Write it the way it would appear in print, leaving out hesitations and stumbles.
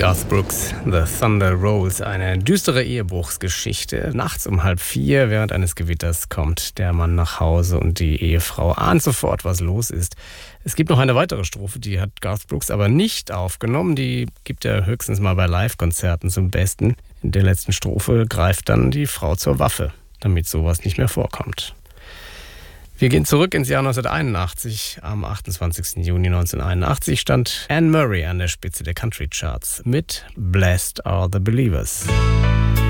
Garth Brooks, The Thunder Rolls, eine düstere Ehebruchsgeschichte. Nachts um 3:30, während eines Gewitters, kommt der Mann nach Hause und die Ehefrau ahnt sofort, was los ist. Es gibt noch eine weitere Strophe, die hat Garth Brooks aber nicht aufgenommen. Die gibt er höchstens mal bei Live-Konzerten zum Besten. In der letzten Strophe greift dann die Frau zur Waffe, damit sowas nicht mehr vorkommt. Wir gehen zurück ins Jahr 1981. Am 28. Juni 1981 stand Anne Murray an der Spitze der Country Charts mit Blessed Are the Believers.